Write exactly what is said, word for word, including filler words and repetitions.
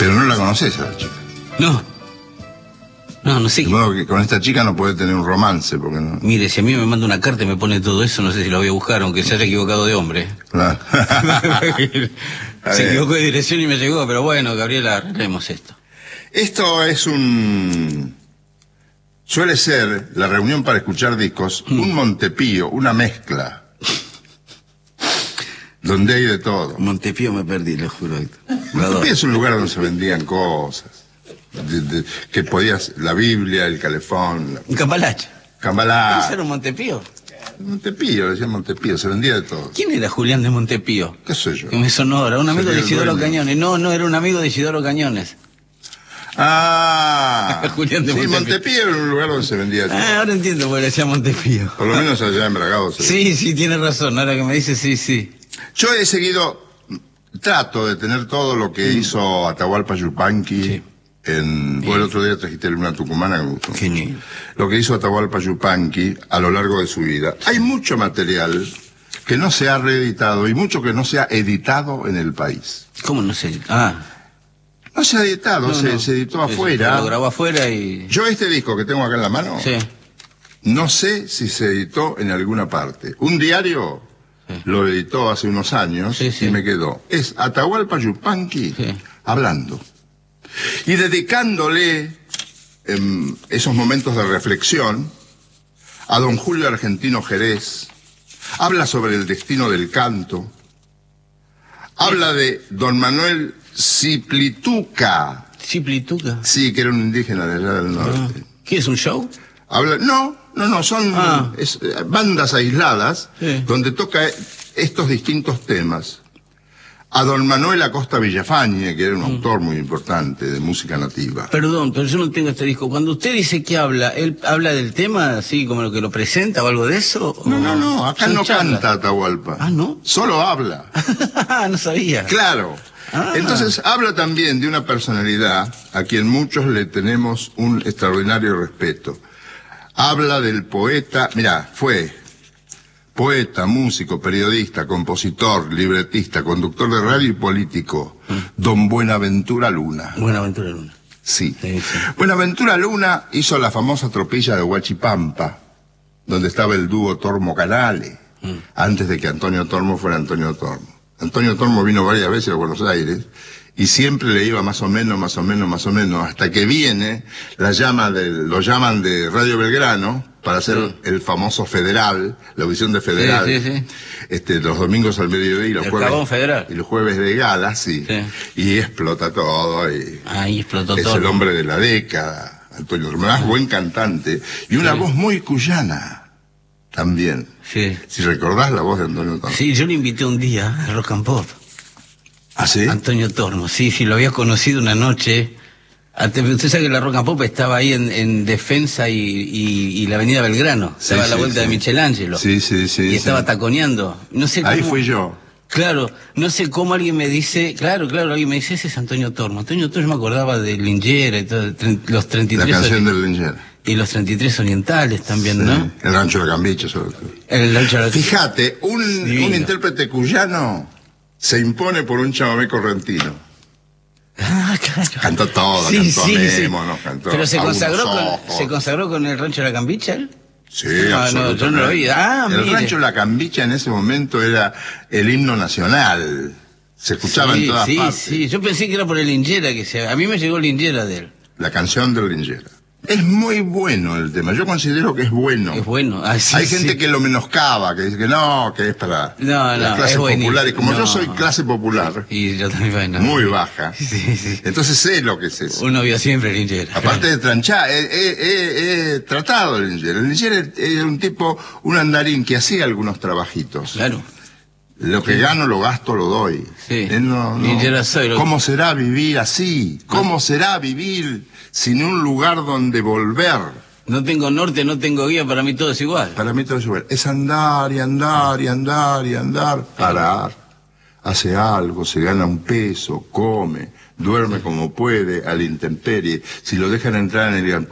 Pero no la conoces a la chica. No. No, no sé. De modo que con esta chica no puede tener un romance, porque no... Mire, si a mí me manda una carta y me pone todo eso, no sé si lo voy a buscar, aunque se haya equivocado de hombre. Claro. Se equivocó de dirección y me llegó, pero bueno, Gabriela, arreglemos esto. Esto es un... Suele ser la reunión para escuchar discos, mm. un Montepío, una mezcla. Donde hay de todo. Montepío me perdí, le juro. Montepío es un lugar donde se vendían cosas. De, de, que podías, la Biblia, el calefón. La... Cambalache. Cambalache. ¿Ese era un Montepío? Montepío, decía Montepío, se vendía de todo. ¿Quién era Julián de Montepío? ¿Qué soy yo? Que me sonora, un amigo de Isidoro Cañones. No, no, era un amigo de Isidoro Cañones. Ah, Julián de sí, Montepío. Montepío era un lugar donde se vendía de todo. Ah, ahora entiendo por qué decía Montepío. Por lo menos allá en Bragado. Sí, sí, tiene razón, ahora que me dice, sí, sí. Yo he seguido, trato de tener todo lo que mm. hizo Atahualpa Yupanqui. Sí. En, vos el otro día trajiste una tucumana que me gustó. Genial. Lo que hizo Atahualpa Yupanqui a lo largo de su vida. Hay mucho material que no se ha reeditado y mucho que no se ha editado en el país. ¿Cómo no se editó? Ah. No se ha editado, no, se, no. se editó afuera. Lo grabó afuera y... Yo este disco que tengo acá en la mano, sí. no sé si se editó en alguna parte. Un diario sí. lo editó hace unos años sí, sí. y me quedó. Es Atahualpa Yupanqui sí. hablando. Y dedicándole eh, esos momentos de reflexión a don Julio Argentino Jerez, habla sobre el destino del canto, habla de don Manuel Ciplituca. ¿Ciplituca? Sí, que era un indígena de allá del norte. Ah. ¿Qué es un show? Habla, no, no, no, son ah. es, bandas aisladas sí. donde toca estos distintos temas. A don Manuel Acosta Villafañe, que era un mm. autor muy importante de música nativa. Perdón, pero yo no tengo este disco. Cuando usted dice que habla, ¿él habla del tema así como lo que lo presenta o algo de eso? No, no, no, acá no charla? Canta Atahualpa. Ah, ¿no? Solo habla. No sabía. Claro. Ah. Entonces habla también de una personalidad a quien muchos le tenemos un extraordinario respeto. Habla del poeta, mirá, fue... poeta, músico, periodista, compositor, libretista, conductor de radio y político, mm. don Buenaventura Luna. Buenaventura Luna. Sí. sí, sí. Buenaventura Luna hizo la famosa tropilla de Huachipampa, donde estaba el dúo Tormo-Canale, mm. antes de que Antonio Tormo fuera Antonio Tormo. Antonio Tormo vino varias veces a Buenos Aires y siempre le iba más o menos, más o menos, más o menos, hasta que viene, la llama del, lo llaman de Radio Belgrano, para hacer sí. el famoso Federal, la audición de Federal, sí, sí, sí. este, los domingos al mediodía y los el jueves Federal. y los jueves de gala, sí, sí. y explota todo y ahí explotó es todo. el hombre de la década, Antonio Tormo, buen cantante y una sí. voz muy cuyana también. Sí. Si recordás la voz de Antonio Tormo. Sí, yo le invité un día a Rock and Pop. ¿Ah, sí? Antonio Tormo, sí, sí, lo había conocido una noche. Usted sabe que la Rock and Pop estaba ahí en, en Defensa y, y, y la Avenida Belgrano. Sí, estaba a la sí, vuelta sí. de Michelangelo. Sí, sí, sí. Y estaba sí. taconeando. No sé cómo, ahí fui yo. Claro, no sé cómo alguien me dice, claro, claro, alguien me dice, ese es Antonio Tormo. Antonio Tormo, yo me acordaba de Lingera y todo, los treinta y tres... La canción del Lingera. Y los treinta y tres orientales también, sí. ¿no? El Rancho de la Cambiche, sobre todo. El Rancho de la... Fíjate, un, un intérprete cuyano se impone por un chamamé correntino. Ah, claro. Cantó todo, sí, cantó sí, Nemo, sí. ¿no? Cantó Pero se consagró, con, se consagró con el Rancho de la Cambicha, ¿él? Sí, ah, no, yo no lo vi. Ah, el mire. Rancho de la Cambicha en ese momento era el himno nacional. Se escuchaba sí, en todas sí, partes. Sí, sí, yo pensé que era por el Lingera que se... A mí me llegó Lingera de él. La canción del Lingera. Es muy bueno el tema, yo considero que es bueno. Es bueno. Ah, sí, Hay sí. gente que lo menoscaba, que dice que no, que es para no, las no, clases populares. Como no. yo soy clase popular, y yo también, bueno, muy baja, sí, sí. entonces sé lo que es eso. Uno vio siempre el Lingera. Aparte de tranchar, he, he, he, he tratado el Lingera. El Lingera era un tipo, un andarín que hacía algunos trabajitos. Claro. Lo que sí. gano, lo gasto, lo doy. Sí. Él no, no. Soy lo... ¿Cómo será vivir así? ¿Cómo no. será vivir sin un lugar donde volver? No tengo norte, no tengo guía, para mí todo es igual. Para mí todo es igual. Es andar y andar y andar y andar. Parar. Hace algo, se gana un peso, come, duerme como puede, a la intemperie. Si lo dejan entrar en el